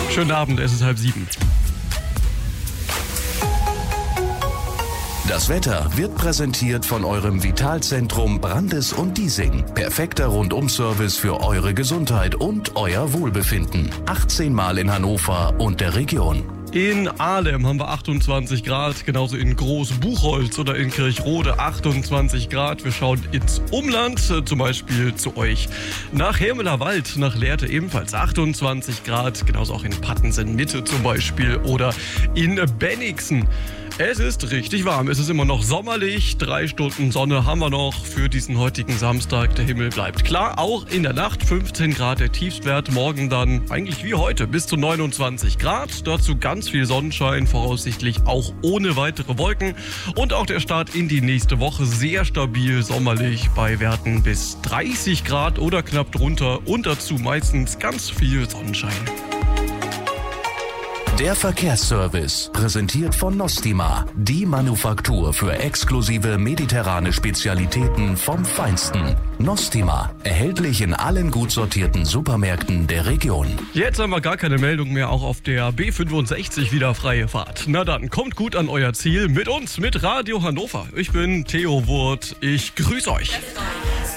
Schönen Abend, es ist 6:30. Das Wetter wird präsentiert von eurem Vitalzentrum Brandes und Diesing. Perfekter Rundum-Service für eure Gesundheit und euer Wohlbefinden. 18 Mal in Hannover und der Region. In Ahlem haben wir 28 Grad, genauso in Großbuchholz oder in Kirchrode 28 Grad. Wir schauen ins Umland, zum Beispiel zu euch nach Hermelerwald, nach Lehrte ebenfalls 28 Grad, genauso auch in Pattensen-Mitte zum Beispiel oder in Bennigsen. Es ist richtig warm, es ist immer noch sommerlich, 3 Stunden Sonne haben wir noch für diesen heutigen Samstag. Der Himmel bleibt klar, auch in der Nacht 15 Grad der Tiefstwert, morgen dann eigentlich wie heute bis zu 29 Grad. Dazu ganz viel Sonnenschein, voraussichtlich auch ohne weitere Wolken. Und auch der Start in die nächste Woche sehr stabil, sommerlich bei Werten bis 30 Grad oder knapp drunter und dazu meistens ganz viel Sonnenschein. Der Verkehrsservice, präsentiert von Nostima, die Manufaktur für exklusive mediterrane Spezialitäten vom Feinsten. Nostima, erhältlich in allen gut sortierten Supermärkten der Region. Jetzt haben wir gar keine Meldung mehr, auch auf der B65 wieder freie Fahrt. Na dann, kommt gut an euer Ziel mit uns, mit Radio Hannover. Ich bin Theo Wurth, ich grüße euch.